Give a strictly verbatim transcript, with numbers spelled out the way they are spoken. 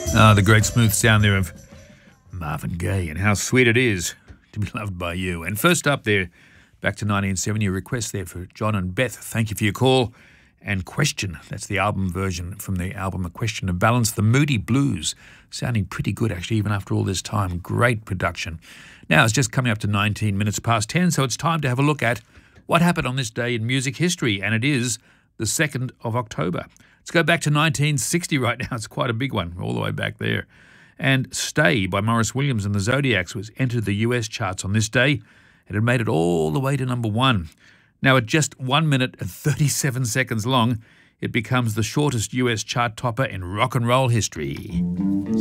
Ah, the great smooth sound there of Marvin Gaye, and how sweet it is to be loved by you. And first up there, back to nineteen seventy, a request there for John and Beth. Thank you for your call. And Question, that's the album version from the album A Question of Balance, the Moody Blues, sounding pretty good actually even after all this time. Great production. Now it's just coming up to nineteen minutes past ten, so it's time to have a look at what happened on this day in music history, and it is the second of October. Let's go back to nineteen sixty right now. It's quite a big one, all the way back there. And Stay by Morris Williams and the Zodiacs was entered the U S charts on this day. It had made it all the way to number one. Now, at just one minute and thirty-seven seconds long, it becomes the shortest U S chart topper in rock and roll history.